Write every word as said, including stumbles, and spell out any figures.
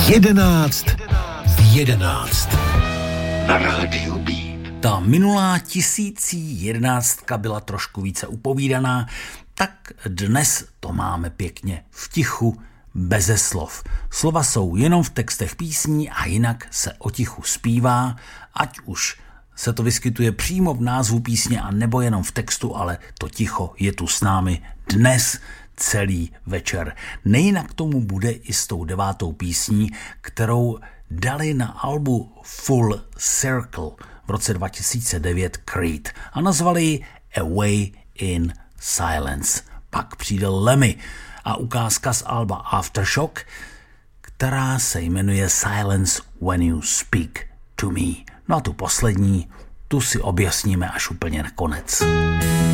Jedenáct jedenáct na rádiu Beat. Ta minulá tisící jedenáctka byla trošku více upovídaná, tak dnes to máme pěkně v tichu, beze slov. Slova jsou jenom v textech písní a jinak se o tichu zpívá, ať už se to vyskytuje přímo v názvu písně a nebo jenom v textu, ale to ticho je tu s námi dnes celý večer. Nejinak tomu bude i s tou devátou písní, kterou dali na albu Full Circle v roce dva tisíce devět Creed a nazvali ji Away in Silence. Pak přijde Lemmy a ukázka z alba Aftershock, která se jmenuje Silence When You Speak to Me. No a tu poslední, tu si objasníme až úplně nakonec.